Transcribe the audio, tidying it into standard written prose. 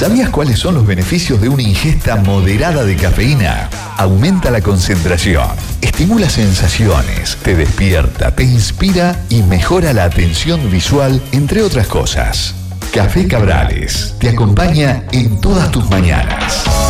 ¿Sabías cuáles son los beneficios de una ingesta moderada de cafeína? Aumenta la concentración, estimula sensaciones, te despierta, te inspira y mejora la atención visual, entre otras cosas. Café Cabrales te acompaña en todas tus mañanas.